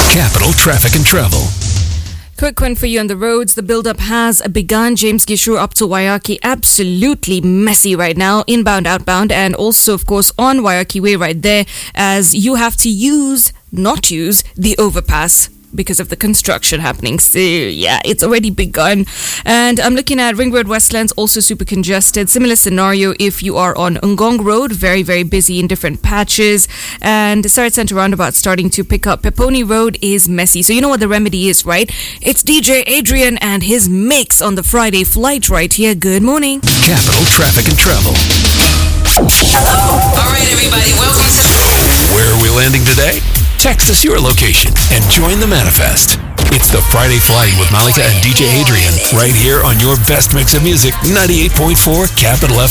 Capital Traffic and Travel. Quick one for you on the roads. The build-up has begun. James Gishru up to Waiyaki. Absolutely messy right now. Inbound, outbound, and also, of course, on Waiyaki Way right there, as you have to not use the overpass because of the construction happening. So, yeah, it's already begun. And I'm looking at Ring Road Westlands, also super congested. Similar scenario if you are on Ungong Road, very, very busy in different patches. And Sarit Center Roundabout starting to pick up. Peponi Road is messy. So you know what the remedy is, right? It's DJ Adrian and his mix on the Friday flight right here. Good morning. Capital Traffic and Travel. Hello. All right, everybody, welcome to... Where are we landing today? Text us your location and join the manifest. It's the Friday Flight with Malika and DJ Adrian right here on your best mix of music, 98.4 Capital FM.